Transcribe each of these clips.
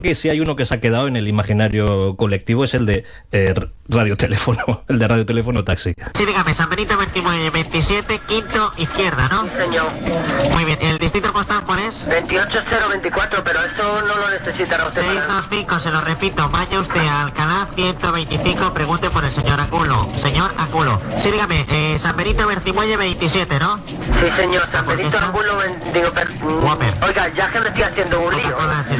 que si hay uno que se ha quedado en el imaginario colectivo es el de radioteléfono, el de radioteléfono taxi. Sí, dígame, San Benito 27, quinto izquierda, ¿no? Sí, señor. Muy bien, ¿el distrito postal cuál es? 28024, pero eso no lo necesita usted. 625, se lo repito, vaya usted a Alcalá 125, pregunte por el señor Angulo. Señor Angulo. Sí, dígame, San Benito Bercimuelle 27, ¿no? Sí, señor, San Benito Angulo, oiga, ya que me estoy haciendo un lío.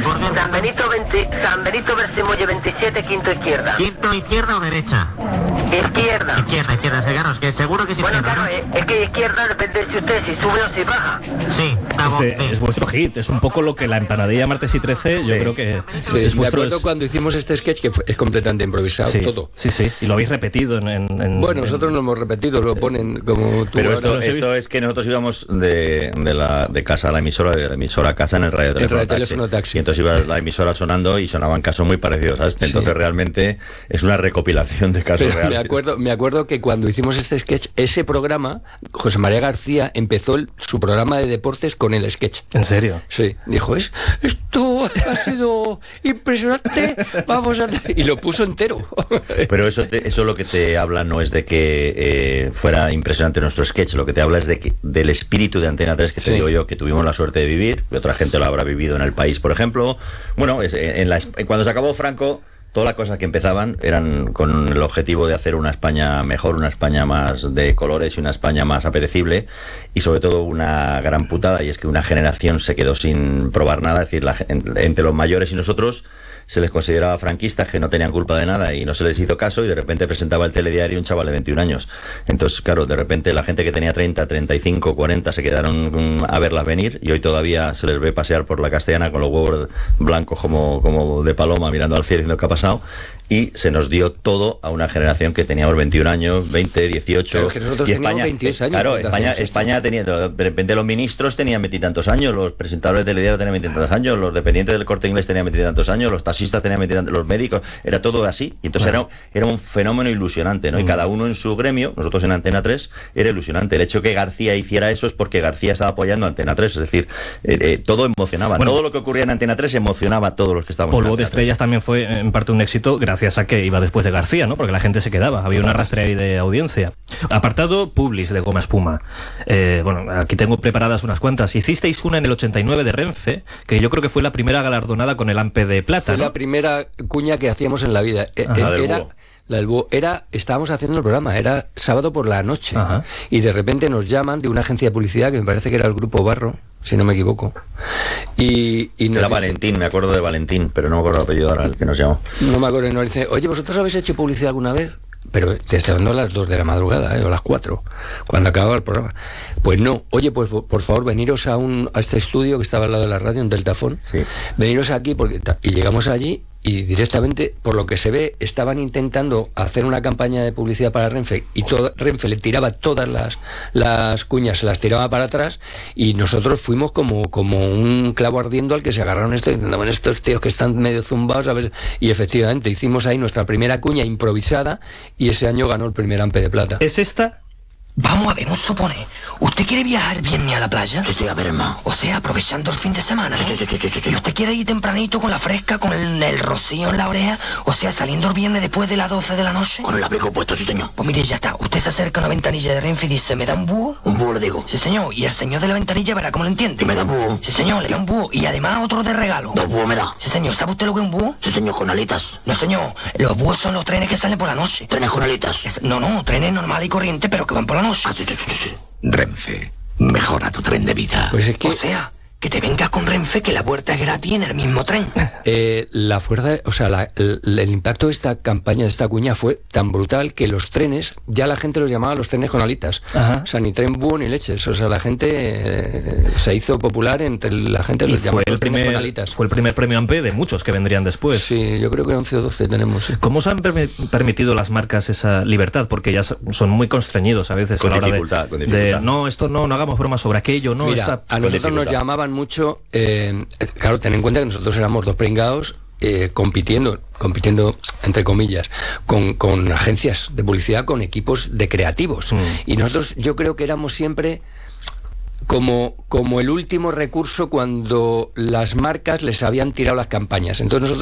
San Benito Bercimuelle 27, quinto izquierda. ¿Quinto izquierda o derecha? Izquierda. Izquierda, claro, es que seguro que es izquierda. Bueno, claro, ¿no? Es que izquierda depende de usted si sube o si baja. Sí, es vuestro hit, es un poco lo que la empanadilla martes y 13, yo creo que es vuestro. Me acuerdo cuando hicimos este sketch que es completamente improvisado, todo. Sí, y lo habéis repetido Bueno, nosotros no hemos repetido, lo ponen como tú. Pero esto es que nosotros íbamos de casa a la emisora, de la emisora a casa en el radioteléfono taxi. Y entonces iba la emisora sonando y sonaban casos muy parecidos a este. Entonces realmente es una recopilación de casos reales. Me acuerdo que cuando hicimos este sketch, ese programa, José María García empezó su programa de deportes con el sketch. ¿En serio? Sí. Dijo, esto ha sido impresionante, vamos a... Y lo puso entero. Pero eso lo que te habla no es de que fuera impresionante nuestro sketch, lo que te habla es del espíritu de Antena 3 que te digo yo, que tuvimos la suerte de vivir, que otra gente lo habrá vivido en el país, por ejemplo. Bueno, cuando se acabó Franco, todas las cosas que empezaban eran con el objetivo de hacer una España mejor, una España más de colores y una España más apetecible, y sobre todo una gran putada, y es que una generación se quedó sin probar nada, es decir, entre los mayores y nosotros se les consideraba franquistas que no tenían culpa de nada y no se les hizo caso, y de repente presentaba el telediario un chaval de 21 años. Entonces, claro, de repente la gente que tenía 30, 35, 40 se quedaron a verlas venir, y hoy todavía se les ve pasear por la Castellana con los huevos blancos como de paloma mirando al cielo diciendo qué ha pasado, y se nos dio todo a una generación que teníamos 21 años, 20, 18. Claro, que nosotros y teníamos 22 años. Claro, España tenía, de repente los ministros tenían 20 y tantos años, los presentadores de telediario tenían 20 y tantos años, los dependientes del Corte Inglés tenían 20 y tantos años, los taxistas tenían 20 y tantos, los médicos, era todo así. Y entonces era un fenómeno ilusionante, ¿no? Y cada uno en su gremio, nosotros en Antena 3, era ilusionante. El hecho que García hiciera eso es porque García estaba apoyando a Antena 3, es decir, todo emocionaba. Bueno, todo lo que ocurría en Antena 3 emocionaba a todos los que estábamos. Polvo de Estrellas también fue en parte un éxito gracias a que iba después de García, ¿no? Porque la gente se quedaba, había una rastrea ahí de audiencia. Apartado Publis de Goma Espuma. Bueno, aquí tengo preparadas unas cuantas. Hicisteis una en el 89 de Renfe, que yo creo que fue la primera galardonada con el Ampe de Plata. Fue, ¿no? La primera cuña que hacíamos en la vida. Estábamos haciendo el programa, era sábado por la noche. Ajá. Y de repente nos llaman de una agencia de publicidad que me parece que era el Grupo Barro, si no me equivoco. Y era Valentín, me acuerdo de Valentín, pero no me acuerdo el apellido ahora, el que nos llamó. No me acuerdo, y nos dice, oye, ¿vosotros habéis hecho publicidad alguna vez? Pero te estoy hablando a las 2 de la madrugada, o a las 4, cuando acababa el programa. Pues no, oye, pues por favor, veniros a este estudio que estaba al lado de la radio, en Deltafón. Sí. Veniros aquí, y llegamos allí, y directamente, por lo que se ve, estaban intentando hacer una campaña de publicidad para Renfe, y Renfe le tiraba todas las cuñas, se las tiraba para atrás, y nosotros fuimos como un clavo ardiendo al que se agarraron estos tíos que están medio zumbados, ¿sabes? Y efectivamente hicimos ahí nuestra primera cuña improvisada, y ese año ganó el primer Ampe de Plata. ¿Es esta? Vamos a ver, nos supone. ¿Usted quiere viajar viernes a la playa? Sí, a ver, hermano. O sea, aprovechando el fin de semana, ¿no? Sí. ¿Y usted quiere ir tempranito con la fresca, con el rocío en la oreja? O sea, saliendo el viernes después de las 12 de la noche. Con el abrigo puesto, sí, señor. Pues mire, ya está. Usted se acerca a una ventanilla de Renfe y dice, ¿me da un búho? Un búho le digo. Sí, señor. Y el señor de la ventanilla verá cómo lo entiende. ¿Y me da un búho? Sí, señor, le da un búho. Y además otro de regalo. 2 búhos me da. Sí, señor. ¿Sabe usted lo que es un búho? Sí, señor, con alitas. No, señor. Los búhos son los trenes que salen por la noche. ¿Trenes con alitas? No, trenes normales y corrientes, pero que van por la noche. Ah, sí. Renfe, mejora tu tren de vida. Pues es que... O sea, que te vengas con Renfe, que la puerta es gratis en el mismo tren. La fuerza, o sea, el impacto de esta campaña, de esta cuña, fue tan brutal que los trenes, ya la gente los llamaba los trenes con alitas. Ajá. O sea, ni tren búho ni leches. O sea, la gente se hizo popular entre la gente, los llamaba los trenes con alitas. Fue el primer premio Ampe de muchos que vendrían después. Sí, yo creo que 11 o 12 tenemos. Sí. ¿Cómo os han permitido las marcas esa libertad? Porque ya son muy constreñidos a veces con a la dificultad, hora de no, esto no hagamos bromas sobre aquello, no. Mira, a nosotros nos llamaban mucho, claro, ten en cuenta que nosotros éramos dos pringados compitiendo entre comillas con agencias de publicidad, con equipos de creativos, y nosotros, yo creo que éramos siempre como el último recurso cuando las marcas les habían tirado las campañas. Entonces nosotros